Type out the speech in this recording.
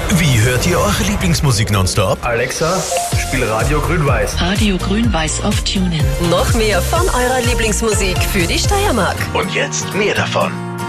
Wie hört ihr eure Lieblingsmusik nonstop? Alexa, spiel Radio Grün-Weiß. Radio Grün-Weiß auf TuneIn. Noch mehr von eurer Lieblingsmusik für die Steiermark. Und jetzt mehr davon.